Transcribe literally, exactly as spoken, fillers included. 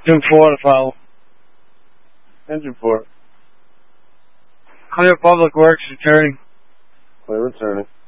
Engine four to follow. Engine four. Clear Public Works returning. Clear returning.